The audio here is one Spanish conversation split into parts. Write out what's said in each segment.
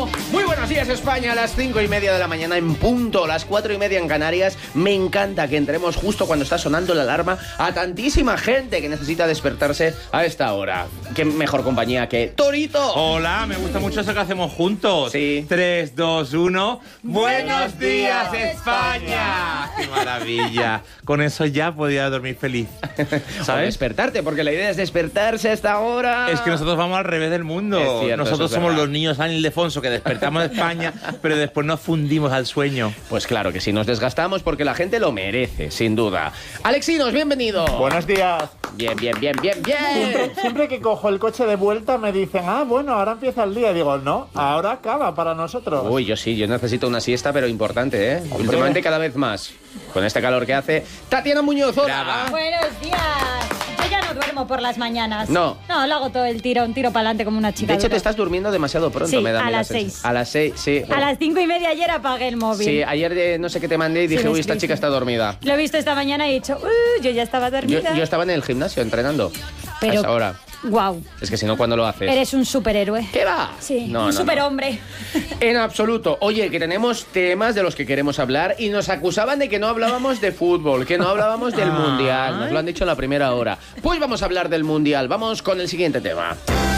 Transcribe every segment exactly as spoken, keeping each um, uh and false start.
Muy buenos días, España, a las cinco y media de la mañana en punto, las cuatro y media en Canarias. Me encanta que entremos justo cuando está sonando la alarma a tantísima gente que necesita despertarse a esta hora. Qué mejor compañía que Torito. Hola, me gusta mucho eso que hacemos juntos. Sí. tres, dos, uno. ¡Buenos días, España! ¡Qué maravilla! Con eso ya podía dormir feliz. ¿Sabes? O despertarte, porque la idea es despertarse a esta hora. Es que nosotros vamos al revés del mundo. Es cierto, nosotros es somos verdad. los niños San Ildefonso que despertamos de España, pero después nos fundimos al sueño. Pues claro que sí, nos desgastamos porque la gente lo merece, sin duda. Alexinos, bienvenido. Buenos días. Bien, bien, bien, bien, bien. Siempre, siempre que cojo el coche de vuelta me dicen, ah, bueno, ahora empieza el día. Digo, no, ahora acaba para nosotros. Uy, yo sí, yo necesito una siesta, pero importante, ¿eh? Hombre. Últimamente cada vez más. Con este calor que hace. Tatiana Muñoz, hola. Buenos días. Yo ya no duermo por las mañanas. No. No, lo hago todo el tiro, un tiro para adelante como una chica. De hecho, dura. te estás durmiendo demasiado pronto, Sí, me da a mí la las sensación. seis. A las seis, sí. A las cinco y media ayer apagué el móvil. Sí, ayer eh, no sé qué te mandé y dije, Sí, uy, me esta escribiste. chica está dormida. Lo he visto esta mañana y he dicho, uh, yo ya estaba Yo, dormida. yo estaba en el gimnasio entrenando. Pero, A esa hora. Wow, Es que si no, ¿cuándo lo haces? eres un superhéroe. ¿Qué va? Sí, No, un no, superhombre. no. En absoluto. Oye, que tenemos temas de los que queremos hablar y nos acusaban de que no hablábamos de fútbol, que no hablábamos del Mundial. Nos lo han dicho en la primera hora. Pues vamos a hablar del Mundial. Vamos con el siguiente tema.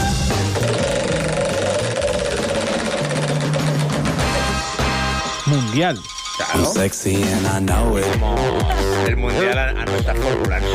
Mundial. Claro. Sexy and I know it. El mundial a, a nuestra fórmula, ¿no?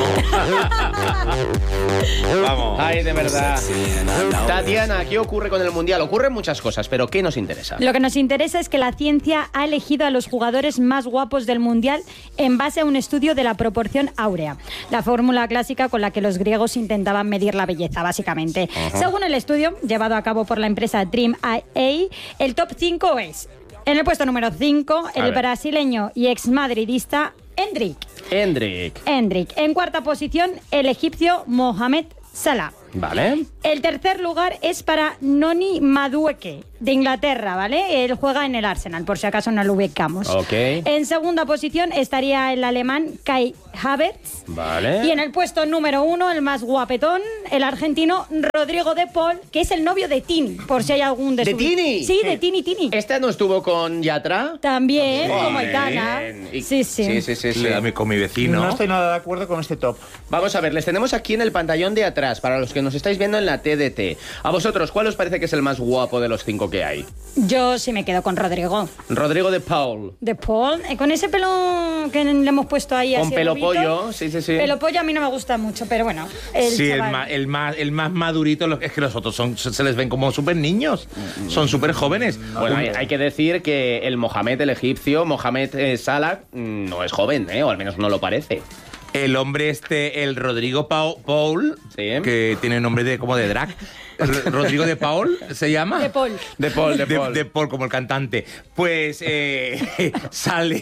Vamos. Ay, de verdad. Sexy and I know it. Tatiana, ¿qué ocurre con el Mundial? Ocurren muchas cosas, pero ¿qué nos interesa? Lo que nos interesa es que la ciencia ha elegido a los jugadores más guapos del Mundial en base a un estudio de la proporción áurea, la fórmula clásica con la que los griegos intentaban medir la belleza, básicamente. Según el estudio, llevado a cabo por la empresa Dream I A, el top cinco es, en el puesto número cinco, A el ver. brasileño y exmadridista Endrick. Endrick. Endrick. En cuarta posición, el egipcio Mohamed Salah. ¿Vale? El tercer lugar es para Noni Madueke, de Inglaterra, ¿vale? Él juega en el Arsenal, por si acaso no lo ubicamos. Ok. En segunda posición estaría el alemán Kai Havertz. Vale. Y en el puesto número uno, el más guapetón, el argentino Rodrigo de Paul, que es el novio de Tini, por si hay algún de ¿De su- Tini? Sí, de Tini Tini. ¿Esta no estuvo con Yatra? También, Bien. como Aitana. Y- Sí, sí. Sí, sí, sí, sí. Le da mi- con mi vecino. No estoy nada de acuerdo con este top. Vamos a ver, les tenemos aquí en el pantallón de atrás, para los que nos estáis viendo en la T D T. A vosotros, ¿cuál os parece que es el más guapo de los cinco que hay? Yo sí me quedo con Rodrigo. Rodrigo de Paul. De Paul, eh, con ese pelo que le hemos puesto ahí Con así pelo rubito. pollo, sí, sí, sí. Pelo pollo a mí no me gusta mucho, pero bueno. El Sí, el chaval- más, el, más, el más madurito, lo- es que los otros son, se se les ven como súper niños. Son súper jóvenes. Bueno, hay, hay que decir que el Mohamed, el egipcio, Mohamed eh, Salah, mm, no es joven, ¿eh? O al menos no lo parece. El hombre este, el Rodrigo Pau- Paul, Sí. que tiene nombre de como de drag. R- Rodrigo de Paul, ¿se llama? De Paul. De Paul, de De, Paul. de Paul, como el cantante. Pues eh, sale.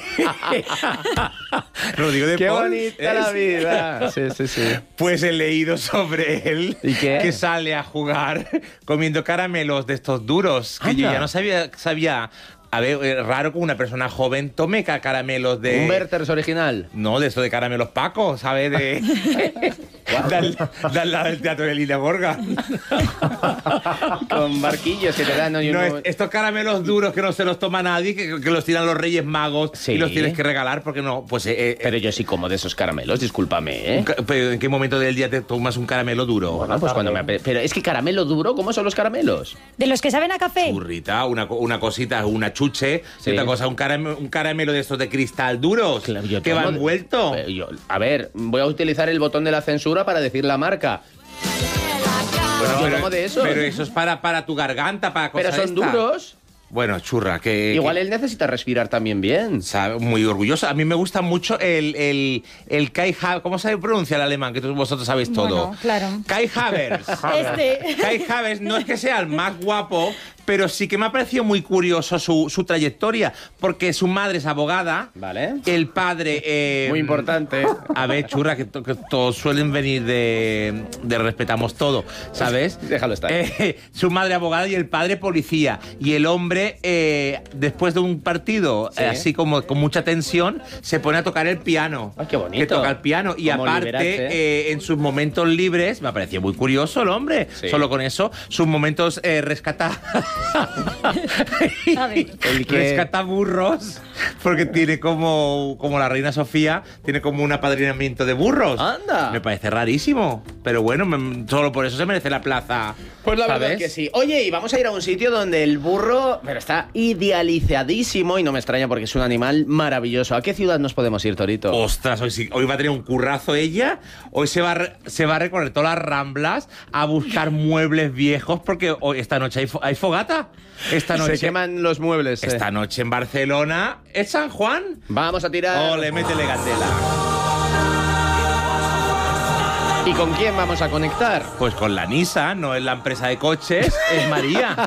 Rodrigo de ¡Qué Paul. bonita la es- vida! Sí, sí, sí. Pues he leído sobre él ¿Y qué? que sale a jugar comiendo caramelos de estos duros. Que yo Anda. ya no sabía, sabía. A ver, eh, raro que una persona joven tome ca- caramelos de. Un Werther's original. No, de eso de caramelos Paco, ¿sabes? De. de al, de al lado del teatro de Lina Borga. Con barquillos que te dan. ¿no? Y No, uno- es- estos caramelos duros que no se los toma nadie, que, que los tiran los Reyes Magos Sí. y los tienes que regalar porque no. Pues. eh, eh, Pero yo sí como de esos caramelos, discúlpame, ¿eh? un ca- pero ¿en qué momento del día te tomas un caramelo duro? Bueno, pues cuando me ape- Pero es que caramelo duro, ¿cómo son los caramelos? De los que saben a café. Burrita, una, co- una cosita, una chuche, Sí. y otra cosa, un caramelo, un caramelo de estos de cristal duros, Claro, yo que va tomo- envuelto. Pero yo- a ver, voy a utilizar el botón de la censura para decir la marca. Bueno, yo pero, tomo de esos. pero eso es para, para tu garganta, para Pero cosas son esta. duros. Bueno, churra, que... Igual que- él necesita respirar también bien. sabe, muy orgulloso. A mí me gusta mucho el, el, el Kai Havertz. ¿Cómo se pronuncia el alemán? Que todos vosotros sabéis todo. Bueno, claro. Kai Havertz. Este. Kai Havertz no es que sea el más guapo, pero sí que me ha parecido muy curioso su, su trayectoria, porque su madre es abogada. Vale. El padre... eh, Muy importante. A ver, churra, que, to- que todos suelen venir de, de respetamos todo, ¿sabes? Déjalo estar. Eh, su madre abogada y el padre policía. Y el hombre, eh, después de un partido, Sí. eh, así como con mucha tensión, se pone a tocar el piano. Ay, qué bonito. Que toca el piano. Y Como aparte, liberarse. eh, en sus momentos libres, me ha parecido muy curioso el hombre. Sí. Solo con eso, sus momentos eh, rescatados. A ver. El que- Rescata burros porque tiene como, como la reina Sofía, tiene como un apadrinamiento de burros. ¡Anda! Me parece rarísimo. Pero bueno, me- solo por eso se merece la plaza. Pues la verdad ¿sabes? que sí. Oye, y vamos a ir a un sitio donde el burro pero está idealizadísimo y no me extraña porque es un animal maravilloso. ¿A qué ciudad nos podemos ir, Torito? Ostras, hoy, sí- hoy va a tener un currazo ella. Hoy se va, a re- se va a recorrer todas las Ramblas a buscar muebles viejos porque hoy, esta noche hay, fo- hay fogata. Esta noche, Se queman los muebles. eh. esta noche en Barcelona es San Juan. Vamos a tirar. Ole, métele candela. ¿Y con quién vamos a conectar? Pues con la Nissan, no es la empresa de coches, es María.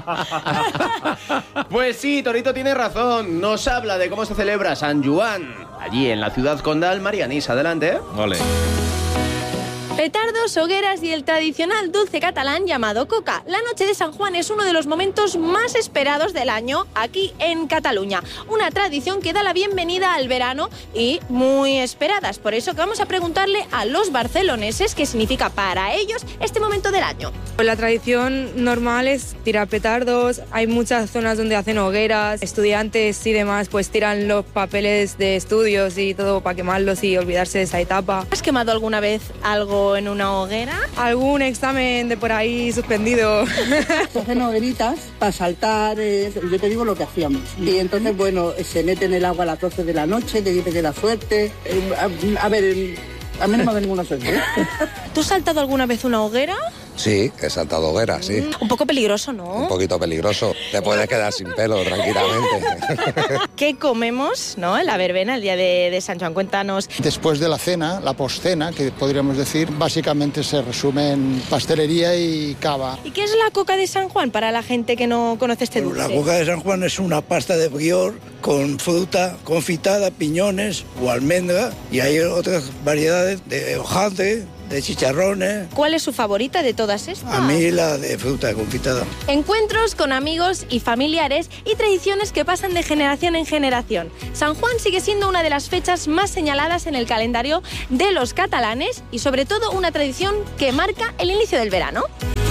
Pues sí, Torito tiene razón. Nos habla de cómo se celebra San Juan. Allí en la ciudad condal, Marianís. Adelante. ¿eh? Ole. Petardos, hogueras y el tradicional dulce catalán llamado coca. La noche de San Juan es uno de los momentos más esperados del año aquí en Cataluña. Una tradición que da la bienvenida al verano y muy esperadas. Por eso que vamos a preguntarle a los barceloneses qué significa para ellos este momento del año. Pues la tradición normal es tirar petardos, hay muchas zonas donde hacen hogueras, estudiantes y demás pues tiran los papeles de estudios y todo para quemarlos y olvidarse de esa etapa. ¿Has quemado alguna vez algo en una hoguera? Algún examen de por ahí suspendido. Se hacen hogueritas para saltar, eh, yo te digo lo que hacíamos. Y entonces, bueno, se mete en el agua a las doce de la noche, te dice que da suerte. Eh, a, a ver, eh, a mí no me da ninguna suerte. ¿eh? ¿Tú has saltado alguna vez una hoguera? Sí, he saltado hoguera, sí. Un poco peligroso, Un ¿no? poquito peligroso. Te puedes quedar sin pelo tranquilamente. ¿Qué comemos, no, en la verbena, el día de, de San Juan? Cuéntanos. Después de la cena, la postcena, que podríamos decir, básicamente se resume en pastelería y cava. ¿Y qué es la coca de San Juan para la gente que no conoce este dulce? La coca de San Juan es una pasta de brior con fruta confitada, piñones o almendra, y hay otras variedades de hojaldre, de chicharrones. ¿Cuál es su favorita de todas estas? A mí la de fruta confitada. Encuentros con amigos y familiares y tradiciones que pasan de generación en generación. San Juan sigue siendo una de las fechas más señaladas en el calendario de los catalanes y sobre todo una tradición que marca el inicio del verano.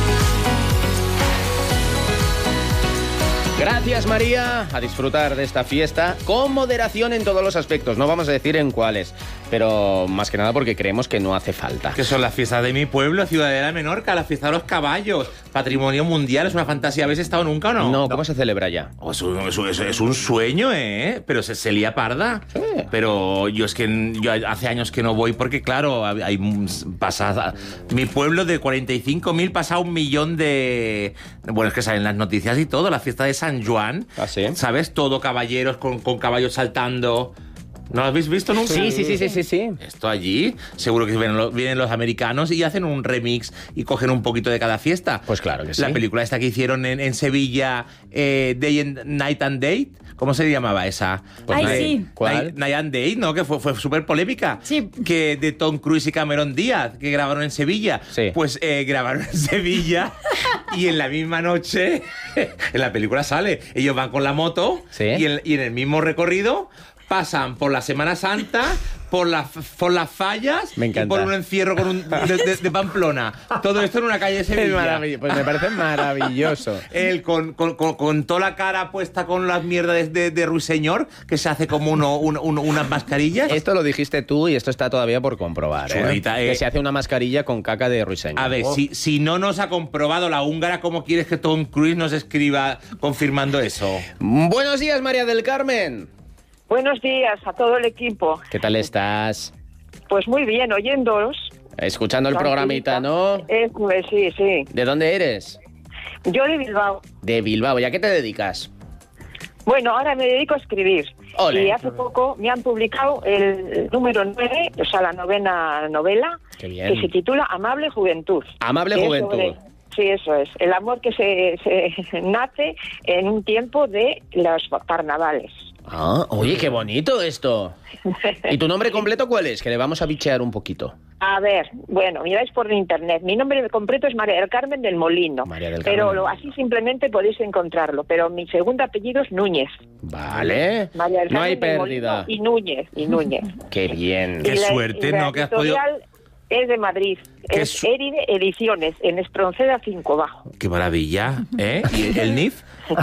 Gracias, María. A disfrutar de esta fiesta con moderación en todos los aspectos. No vamos a decir en cuáles, pero más que nada porque creemos que no hace falta. Que son las fiestas de mi pueblo, Ciudadela de Menorca, la fiesta de los caballos, patrimonio mundial, es una fantasía. ¿Habéis estado nunca o no? No, ¿cómo se celebra ya? Oh, es, un, es un- es un sueño, ¿eh? Pero se, se lía parda. Sí. Pero yo es que yo hace años que no voy porque, claro, hay pasa, mi pueblo de cuarenta y cinco mil pasa a un millón de... Bueno, es que salen las noticias y todo, la fiesta de San Juan, ¿Ah, sí? ¿sabes? Todo caballeros con, con caballos saltando... ¿No lo habéis visto nunca? Sí, sí, sí, sí, sí, sí. Esto allí, seguro que vienen los, vienen los americanos y hacen un remix y cogen un poquito de cada fiesta. Pues claro que sí. La película esta que hicieron en, en Sevilla, eh, Day and Night and Date, ¿cómo se llamaba esa? Ay, Night- sí. ¿Cuál? Night, Night and Date, ¿no? Que fue, fue súper polémica. Sí. Que de Tom Cruise y Cameron Díaz, que grabaron en Sevilla. Sí. Pues eh, grabaron en Sevilla y en la misma noche, en la película sale, ellos van con la moto Sí. y, en, y en el mismo recorrido pasan por la Semana Santa, por, la, por las fallas Me y encanta. por un encierro con un, de, de- de Pamplona. Todo esto en una calle de Es Sevilla. maravilloso. Pues me parece maravilloso. Él con, con, con, con toda la cara puesta con las mierdas de, de, de Ruiseñor, que se hace como uno, uno- uno- unas mascarillas. Esto lo dijiste tú y esto está todavía por comprobar. ¿eh? Chulita, eh. Que se hace una mascarilla con caca de ruiseñor. A ver, si, si no nos ha comprobado la húngara, ¿cómo quieres que Tom Cruise nos escriba confirmando eso? Buenos días, María del Carmen. Buenos días a todo el equipo. ¿Qué tal estás? Pues muy bien, oyéndolos. Escuchando el Tranquilita. programita, ¿no? Eh, pues sí, sí. ¿De dónde eres? Yo de Bilbao. De Bilbao. ¿Y a qué te dedicas? Bueno, ahora me dedico a escribir. Ole. Y hace poco me han publicado el número nueve, o sea, la novena novela, Qué bien. que se titula Amable Juventud. Amable Que es Juventud. sobre- sí, eso es. El amor que se, se nace en un tiempo de los carnavales. Ah, oye, qué bonito esto. ¿Y tu nombre completo cuál es? Que le vamos a bichear un poquito. A ver, bueno, miráis por internet. Mi nombre completo es María del Carmen del Molino. María del pero Carmen. lo- así simplemente podéis encontrarlo. Pero mi segundo apellido es Núñez. Vale. María del No hay Carmen del pérdida. Molino y Núñez, y Núñez. Qué bien. Qué Y la- suerte, y la ¿no? Que has podido... editorial es de Madrid. Es su- Eride Ediciones, en Espronceda cinco bajo. Qué maravilla, ¿eh? ¿Y el N I F?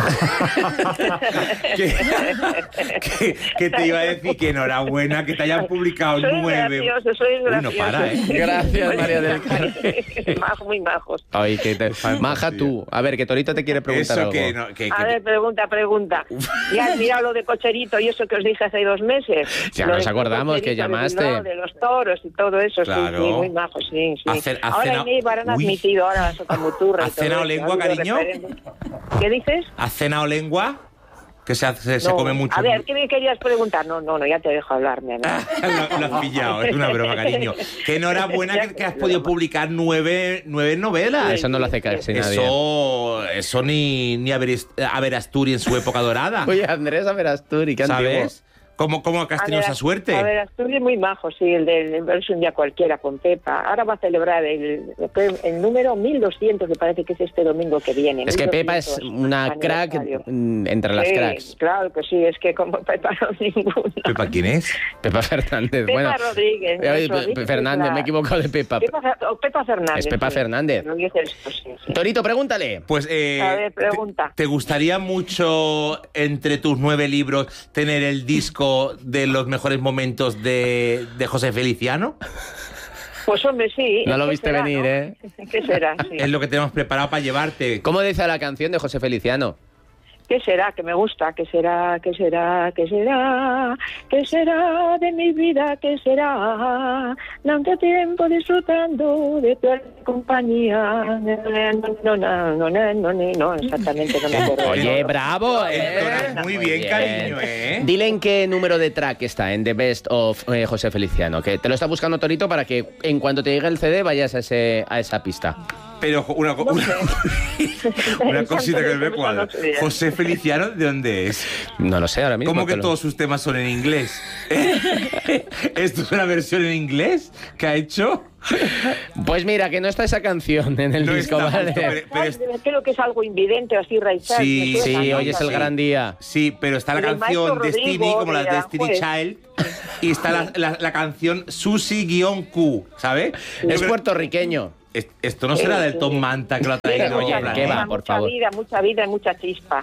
que, que- que te iba a decir que enhorabuena que te hayan publicado Soy nueve. gracioso, soy Uy, no gracioso. para, ¿eh? Gracias, María del Carmen. Majo, muy majos. Ay, que te... Maja tú. A ver, que Torito te quiere preguntar Eso algo. que, no, que, A que- ver, pregunta, pregunta. ¿Ya has mirado lo de Cocherito y eso que os dije hace dos meses? Ya Lo nos de acordamos que Cocherito, de llamaste. Bilbao, De los toros y todo eso, Claro. sí, sí, muy majos, sí, sí. Ha cen- ha ahora cenado- en Eibar han Uy. admitido ahora la sotamuturra y ¿Has todo cenado eso, lengua, ha habido cariño? referéndum. ¿Qué dices? ¿Has cenado lengua? Que se, hace- se No. come mucho. A ver, ¿qué me querías preguntar? No, no, no, ya te dejo hablarme. ¿no? lo, lo has pillado, es una broma, cariño. Que enhorabuena que, que has podido publicar nueve, nueve novelas. Eso no lo hace casi nadie. Eso, eso ni, ni Aver, Averasturi en su época dorada. Oye, Andrés Averasturi, qué antiguo. ¿Sabes? ¿Cómo, cómo que has tenido esa suerte? A ver, Asturias muy majo, sí, el del verso un día cualquiera con Pepa. Ahora va a celebrar el, el número mil doscientos, me parece que es este domingo que viene. Es que Pepa es mil doscientos una crack aniversario. mm, entre las Sí, cracks. claro que sí, es que como Pepa no ninguna. ¿Pepa quién es? Pepa Fernández. Pepa bueno, Rodríguez. Eh, oye, eso, Pe- dices Pe- Fernández, la- me he equivocado de Pepa. Pepa, Fer- o Pepa Fernández. Es Pepa sí. Fernández. Rodríguez, pues sí, sí. Torito, pregúntale. Pues, eh, A ver, pregunta. ¿te, te gustaría mucho, entre tus nueve libros, tener el disco de los mejores momentos de, de José Feliciano? Pues hombre, sí. No lo ¿qué viste será, venir, no? ¿eh? ¿Qué será? Sí. Es lo que tenemos preparado para llevarte. ¿Cómo dice la canción de José Feliciano? ¿Qué será? Que me gusta. ¿Qué será? ¿Qué será? ¿Qué será? ¿Qué será de mi vida? ¿Qué será? Tanto tiempo disfrutando de tu compañía. No, no, no, no, no, no, no, exactamente no me acuerdo. Oye, bravo, ¿eh? Entonas muy bien, cariño, ¿eh? Dile en qué número de track está en The Best of eh, José Feliciano, que te lo está buscando Torito para que en cuanto te llegue el C D vayas a, ese, a esa pista. Pero una, una, una cosita que me cuadra. José Feliciano, ¿de dónde es? No lo sé ahora mismo. ¿Cómo que te lo- todos sus temas son en inglés? ¿Esto es una versión en inglés que ha hecho? Pues mira, que no está esa canción en el No disco, está ¿vale? justo, pero- pero es- Creo que es algo invidente, así raizal. Sí, me suena, Sí, ¿no? hoy es el Sí. gran día. Sí, pero está la Del canción maestro Destiny, Rodrigo, como la de Destiny Aranjuez. Child, y está la, la- la canción Susi-Q, ¿sabes? Yo Es creo- puertorriqueño. es- Esto no será Sí, del sí. Tom Manta que lo ha traído. Oye, al ¿qué planeta. va? Por mucha favor. vida, mucha vida y mucha chispa.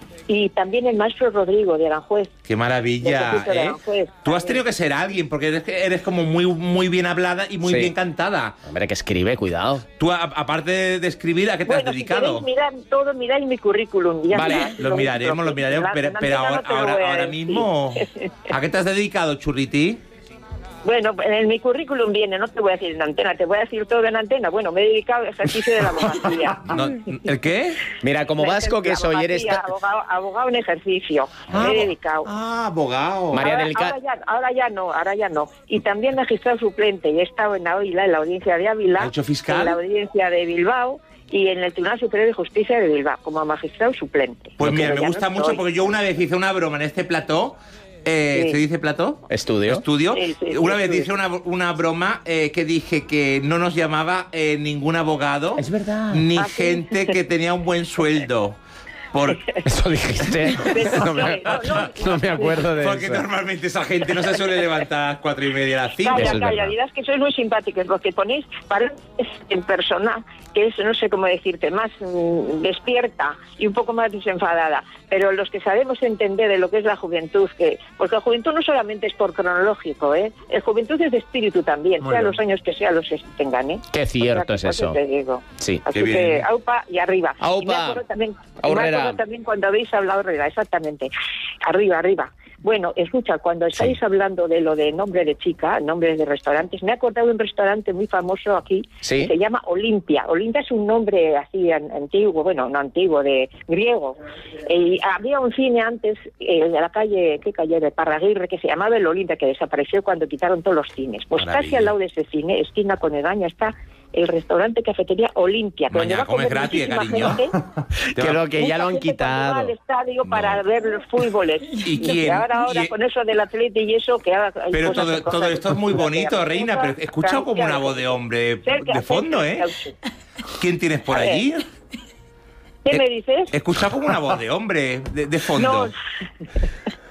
Y también el maestro Rodrigo de Aranjuez. Qué maravilla, Del Jesús de ¿eh? Aranjuez, Tú has también. tenido que ser alguien, porque eres, eres como muy, muy bien hablada y muy Sí. bien cantada. Hombre, que escribe, cuidado. Tú, a- aparte de, de escribir, ¿a qué te Bueno, has si dedicado? queréis mirar todo, miráis mi currículum. ya Vale, está. lo miraremos, lo miraremos, pero, En pero antena ahora, no te lo ahora, voy a ahora decir. mismo, ¿a qué te has dedicado, Churriti? Bueno, en mi currículum viene, no te voy a decir en antena, te voy a decir todo en antena. Bueno, me he dedicado al ejercicio de la abogacía. No, ¿el qué? Mira, como La vasco que ejercicio, soy, eres... abogacía, abogado, abogado en ejercicio. me he dedicado. Ah, abogado. María ahora, del Ca- ahora, ya, ahora ya no, ahora ya no. Y también magistrado suplente. Y he estado en la OILA, en la audiencia de Ávila, ¿Ha hecho fiscal? en la audiencia de Bilbao y en el Tribunal Superior de Justicia de Bilbao, como magistrado suplente. Pues Pero mira, ya me no gusta mucho estoy. porque yo una vez hice una broma en este plató. Eh, Sí. ¿Se dice plató? Estudio. Estudio. Sí, sí, una sí, vez sí. hice una, una broma eh, que dije que no nos llamaba eh, ningún abogado. Es verdad. Ni ¿Ah, sí? gente que tenía un buen sueldo. Por- Eso dijiste. No me, No, no. no me acuerdo de porque eso. normalmente esa gente no se suele levantar a las cuatro y media, a las cinco. Calla, Eso es calla, verdad. dirás que sois muy simpáticos. Lo que ponéis para en persona, que es, no sé cómo decirte, más mm, despierta y un poco más desenfadada. Pero los que sabemos entender de lo que es la juventud, que porque la juventud no solamente es por cronológico, ¿eh? La juventud es de espíritu también, Muy sea bien. los años que sean los que tengan, ¿eh? Qué cierto O sea, es que eso. te digo. Sí. Así Qué bien. que, aupa y arriba. Aupa. Y me acuerdo también, y me Aurrera. acuerdo también cuando habéis hablado, Aurrera, exactamente. Arriba, arriba. Bueno, escucha, cuando estáis hablando de lo de nombre de chica, nombres de restaurantes, me he acordado de un restaurante muy famoso aquí, Sí. que se llama Olimpia. Olimpia es un nombre así an- antiguo, bueno, no antiguo, de griego. Y había un cine antes, eh, de la calle, ¿qué calle? De Parraguirre, que se llamaba el Olimpia, que desapareció cuando quitaron todos los cines. Pues Maravilla. casi al lado de ese cine, esquina con Egaña, está el restaurante cafetería Olimpia. que donde Mañana va a comer comes gratis, muchísima cariño. gente. Que lo que ya lo han Mucha gente cuando va quitado. al estadio para No. ver los fútboles. ¿Y quién? ahora, ahora ¿Y- con eso del atleta y eso, que ahora hay Pero cosas todo, que cosas todo que esto es muy cosas bonito, que- Reina, pero he escuchado como una voz de hombre Cerca, de fondo, cerca, ¿eh? ¿Quién tienes por A ver. allí? ¿Qué Eh, me dices? He escuchado como una voz de hombre de, de fondo. No.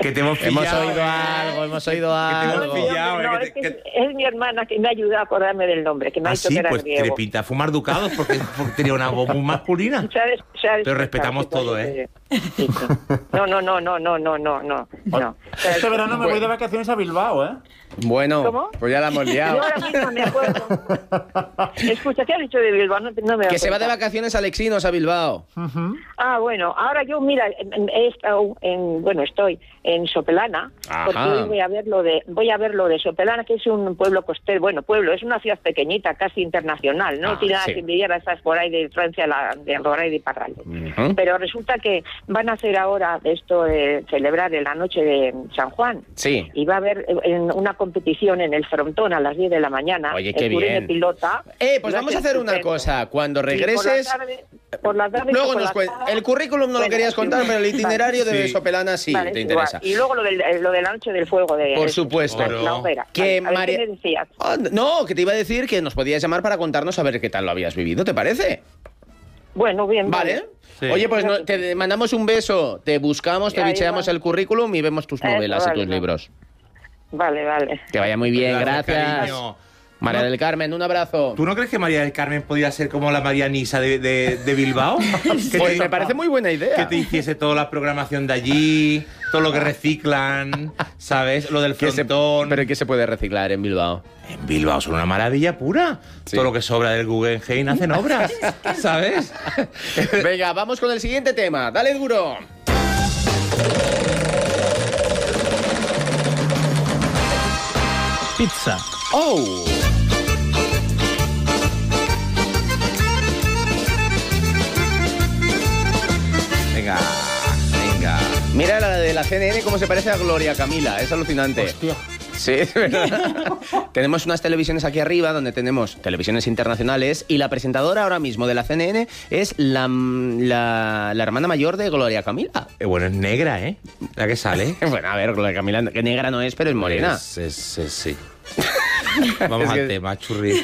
Que te hemos pillado. Hemos oído ¿eh? algo, hemos oído Que te algo. hemos pillado. No, ¿eh? Que es, te- que que- es, es mi hermana que me ayuda a acordarme del nombre, que me ha Ah, dicho sí, que era pues que griego. le pinta fumar ducados porque, porque tenía una voz muy masculina. Se ha des- se ha Pero despertado, respetamos sí, pues, todo, ¿eh? sí, sí. No, no, no, no, no, no, no, no. no. Este verano me voy de vacaciones a Bilbao, ¿eh? Bueno, ¿Cómo? pues ya la hemos Yo liado. ahora mismo me acuerdo. Escucha, ¿qué has dicho de Bilbao? No, te- no me he Que se va de cuenta. vacaciones Alexinos a Bilbao. Ah, bueno, ahora yo, mira, he estado en, bueno, estoy en Sopelana, Ajá. porque hoy voy a ver lo de, voy a ver lo de Sopelana, que es un pueblo costero, bueno, pueblo, es una ciudad pequeñita, casi internacional, no Ah, tiene nada sí. que envidiar a estas por ahí de Francia, la, de Andorra y de Parral. Ujú. Pero resulta que van a hacer ahora esto de celebrar en la noche de San Juan. Sí. Y va a haber eh, en una competición en el Frontón a las diez de la mañana. Oye, qué el Turene bien. pilota. Eh, pues Y va vamos a ser hacer una estupendo. cosa. Cuando Y por la regreses, tarde- por la tarde y luego por nos la cuentas. tarde- El currículum no lo Bueno, querías sí. contar, pero el itinerario Vale. de Sí. Sopelana sí Vale, te es igual. interesa. Y luego lo, del, lo de la noche del fuego. De, Por de- supuesto. La, la hoguera. Que Vale, a ver, María- ¿qué me decías? Ah, no, que te iba a decir que nos podías llamar para contarnos a ver qué tal lo habías vivido, ¿te parece? Bueno, bien, Vale. Sí. Oye, pues no- te mandamos un beso, te buscamos, te Ahí bicheamos va. el currículum y vemos tus Eso, novelas y vale, tus vale. libros. Vale, vale. Que vaya muy bien, Gracias, gracias. cariño. María No. del Carmen, un abrazo. ¿Tú no crees que María del Carmen podía ser como la María Nisa de, de, de Bilbao? Que Pues te- me parece muy buena idea. Que te hiciese toda la programación de allí, todo lo que reciclan, ¿sabes? Lo del ¿Qué se- frontón. ¿Pero qué se puede reciclar en Bilbao? En Bilbao son una maravilla pura. Sí. Todo lo que sobra del Guggenheim hacen obras, ¿sabes? Venga, vamos con el siguiente tema. Dale duro. Pizza. Oh. Venga, venga. Mira la de la C N N cómo se parece a Gloria Camila, es alucinante. Hostia. Sí, es verdad. Tenemos unas televisiones aquí arriba donde tenemos televisiones internacionales y la presentadora ahora mismo de la C N N es la, la, la hermana mayor de Gloria Camila. Eh, bueno, es negra, ¿eh? La que sale. Bueno, a ver, Gloria Camila, que negra no es, pero es morena. Es, es- es- sí. Vamos Es al que- tema, churri.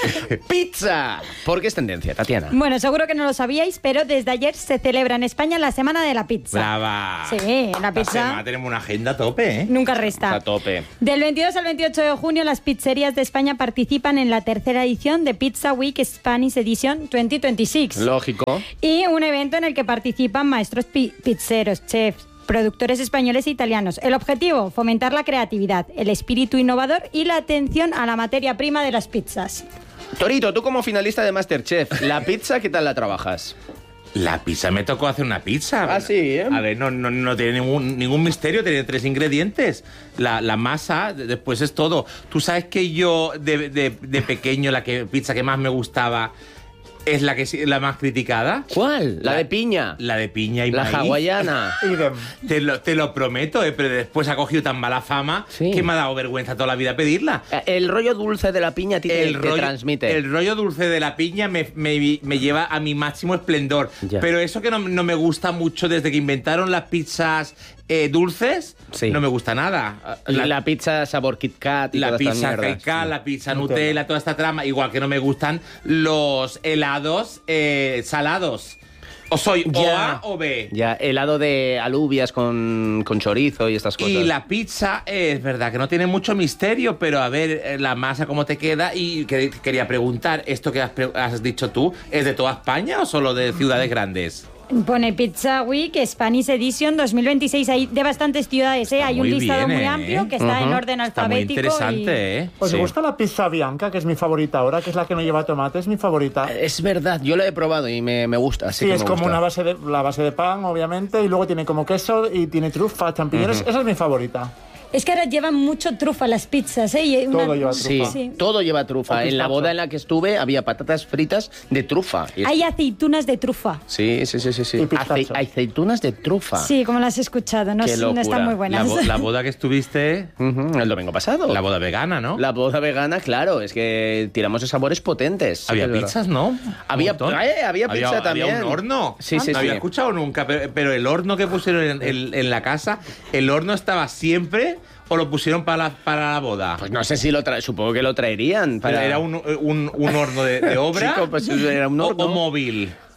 ¡Pizza! ¿Por qué es tendencia, Tatiana? Bueno, seguro que no lo sabíais, pero desde ayer se celebra en España la Semana de la Pizza. Brava. Sí, la Esta pizza semana tenemos una agenda a tope, ¿eh? nunca resta. A tope. Del veintidós al veintiocho de junio, las pizzerías de España participan en la tercera edición de Pizza Week Spanish Edition dos mil veintiséis. Lógico. Y un evento en el que participan maestros pi- pizzeros, chefs, productores españoles e italianos. El objetivo, fomentar la creatividad, el espíritu innovador y la atención a la materia prima de las pizzas. Torito, tú como finalista de Masterchef, ¿la pizza qué tal la trabajas? La pizza, me tocó hacer una pizza. Ah, sí, ¿eh? A ver, no, no, no tiene ningún, ningún misterio, tiene tres ingredientes. La, la masa, de- después es todo. Tú sabes que yo, de, de- de pequeño, la que, pizza que más me gustaba es la que sí- la más criticada. ¿Cuál? La de piña. La de piña y La maíz. hawaiana. Idem. Te lo, te lo prometo, eh, pero después ha cogido tan mala fama Sí. que me ha dado vergüenza toda la vida pedirla. Eh, El rollo dulce de la piña a ti te, El te rollo, transmite. el rollo dulce de la piña me, me- me lleva a mi máximo esplendor. Ya. Pero eso que no, no me gusta mucho desde que inventaron las pizzas eh, dulces, Sí. no me gusta nada. La, la pizza sabor Kit Kat y la todas estas pizza mierdas. Kit Kat, la pizza Nutella. Nutella, toda esta trama, igual que no me gustan los helados eh, salados. O soy o Ya. A o B. Ya, helado de alubias con, con chorizo y estas cosas. Y la pizza eh, es verdad que no tiene mucho misterio, pero a ver eh, la masa cómo te queda. Y que- quería preguntar, ¿esto que has, pre- has dicho tú es de toda España o solo de ciudades grandes? Pone Pizza Week Spanish Edition dos mil veintiséis. Hay de bastantes ciudades, ¿eh? Hay un muy listado bien, muy ¿eh? amplio que está en Ujú. orden Está muy alfabético. interesante, y... ¿eh? ¿Os Sí. gusta la pizza bianca, que es mi favorita ahora, que es la que no lleva tomate? Es mi favorita. Es verdad, yo la he probado y me, me gusta. Así Sí, que es me como gusta. una base de, la base de pan, obviamente, y luego tiene como queso y tiene trufa, champiñones. Esa es mi favorita. Es que ahora llevan mucho trufa las pizzas, ¿eh? Y una- Todo lleva Sí, trufa. Sí. todo lleva trufa. O En la pistacho. boda en la que estuve había patatas fritas de trufa. Y es- Hay aceitunas de trufa. Sí, sí, sí, sí. sí. Y pistacho. Acei- aceitunas de trufa. Sí, como las he escuchado. No, Qué no están locura. muy La, buenas. bo- la boda que estuviste, Ujú, el domingo pasado. la boda vegana, ¿no? La boda vegana, claro, es que tiramos de sabores potentes. Sí, Había es verdad. pizzas, ¿no? Había- Un montón. eh, había pizza también. Había un horno. Sí, sí, No había sí. escuchado nunca, pero, pero el horno que pusieron en, en- en la casa, ¿el horno estaba siempre o lo pusieron para la, para la boda? Pues no sé si lo trae, supongo que lo traerían. Pero Para... ¿Era un, un- un horno de, de obra Chico, pues era un o- horno. o móvil?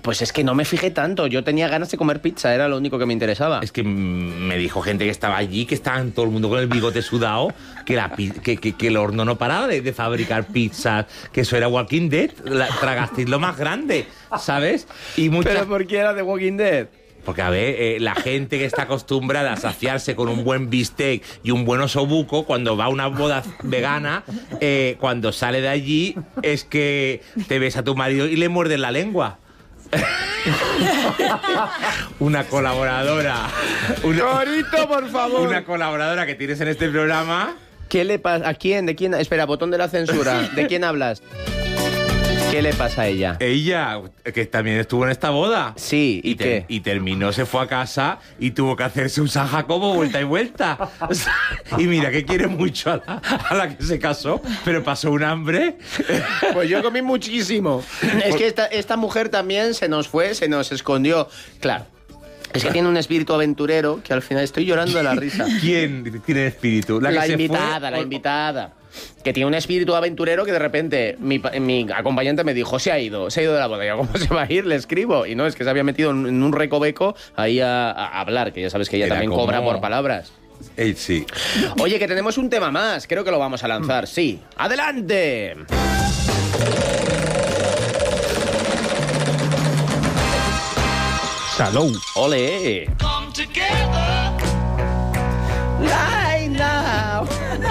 Pues es que no me fijé tanto. Yo tenía ganas de comer pizza, era lo único que me interesaba. Es que me dijo gente que estaba allí, que estaban todo el mundo con el bigote sudado, que, la, que, que, que el horno no paraba de, de fabricar pizzas, que eso era Walking Dead, la, tragasteis lo más grande, ¿sabes? Y mucha... ¿Pero por qué era de Walking Dead? Porque, a ver, eh, la gente que está acostumbrada a saciarse con un buen bistec y un buen osobuco, cuando va a una boda vegana, eh, cuando sale de allí, es que te ves a tu marido y le muerdes la lengua. Una colaboradora. Una, Corito, por favor. Una colaboradora que tienes en este programa. ¿Qué le pasa? ¿A quién? ¿De quién? Espera, botón de la censura. ¿De quién hablas? ¿Qué le pasa a ella? Ella, que también estuvo en esta boda. Sí, ¿y, y qué? Te, y terminó, se fue a casa y tuvo que hacerse un San Jacobo vuelta y vuelta. Y mira, que quiere mucho a la, a la que se casó, pero pasó un hambre. Pues yo comí muchísimo. Es que esta, esta mujer también se nos fue, se nos escondió. Claro. Es que tiene un espíritu aventurero que al final estoy llorando de la risa. ¿Quién tiene espíritu? La, que la se invitada, fue, la o... invitada. Que tiene un espíritu aventurero que de repente mi, mi acompañante me dijo, se ha ido, se ha ido de la boda. Yo, ¿cómo se va a ir? Le escribo. Y no, es que se había metido en, en un recoveco ahí a, a hablar, que ya sabes que ella Era también como... cobra por palabras. Eh, sí. Oye, que tenemos un tema más. Creo que lo vamos a lanzar, sí. ¡Adelante! Salou. ¡Ole! Line now.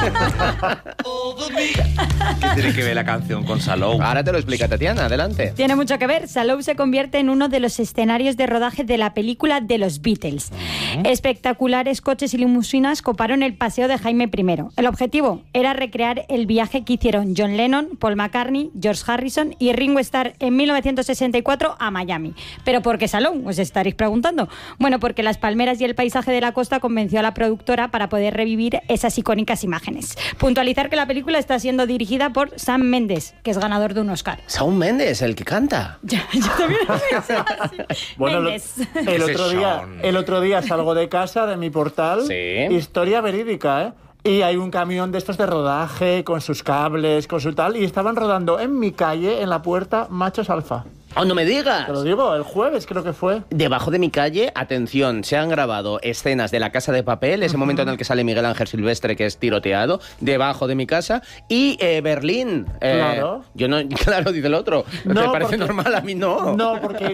¿Qué tiene que ver la canción con Salou? Ahora te lo explica Tatiana, adelante. Tiene mucho que ver. Salou se convierte en uno de los escenarios de rodaje de la película de los Beatles. Uh-huh. Espectaculares coches y limusinas coparon el paseo de Jaime primero. El objetivo era recrear el viaje que hicieron John Lennon, Paul McCartney, George Harrison y Ringo Starr en mil novecientos sesenta y cuatro a Miami. ¿Pero por qué Salou? Os estaréis preguntando. Bueno, porque las palmeras y el paisaje de la costa convenció a la productora para poder revivir esas icónicas imágenes. Puntualizar que la película está siendo dirigida por Sam Mendes, que es ganador de un Oscar. Sam Mendes, el que canta. Ya, yo también lo pensaba así. Bueno, Mendes. Lo, el, otro día, el otro día salgo de casa, de mi portal, sí. Historia verídica, ¿eh? Y hay un camión de estos de rodaje, con sus cables, con su tal, y estaban rodando en mi calle, en la puerta, Machos Alfa. ¡Oh, no me digas! Te lo digo, el jueves creo que fue. Debajo de mi calle, atención, se han grabado escenas de La Casa de Papel, ese uh-huh. momento en el que sale Miguel Ángel Silvestre, que es tiroteado, debajo de mi casa, y eh, Berlín. Eh, claro. Yo no, claro, dice el otro. No, ¿Te parece porque, normal? A mí no. No, porque